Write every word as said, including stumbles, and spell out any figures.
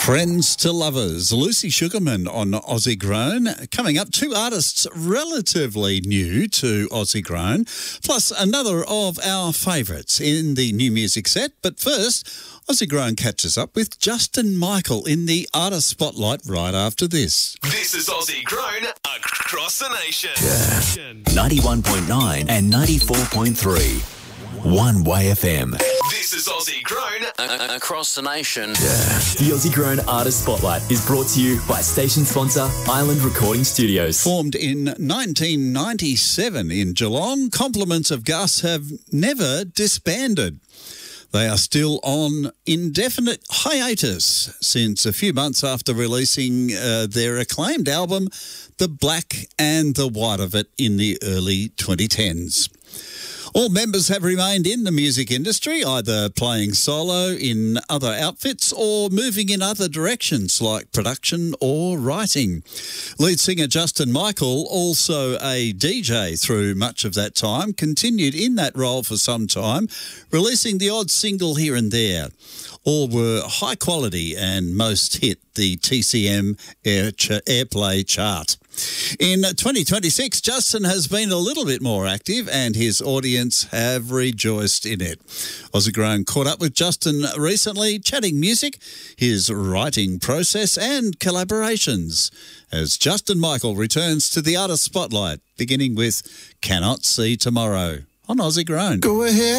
Friends to Lovers, Lucy Sugarman on Aussie Grown. Coming up, two artists relatively new to Aussie Grown, plus another of our favourites in the new music set. But first, Aussie Grown catches up with Justin Michael in the Artist Spotlight right after this. This is Aussie Grown across the nation. Yeah. ninety-one point nine and ninety-four point three. One Way F M. This is Aussie Grown a- across the nation. Yeah. The Aussie Grown Artist Spotlight is brought to you by station sponsor Island Recording Studios. Formed in nineteen ninety-seven in Geelong, Compliments of Gus have never disbanded. They are still on indefinite hiatus since a few months after releasing uh, their acclaimed album, The Black and the White of It, in the early twenty tens. All members have remained in the music industry, either playing solo in other outfits or moving in other directions like production or writing. Lead singer Justin Michael, also a D J through much of that time, continued in that role for some time, releasing the odd single here and there. All were high quality and most hit the T C M Air Ch- Airplay chart. In twenty twenty-six, Justin has been a little bit more active and his audience have rejoiced in it. Aussie Grown caught up with Justin recently, chatting music, his writing process and collaborations, as Justin Michael returns to the Artist Spotlight, beginning with Cannot See Tomorrow on Aussie Grown. Go ahead.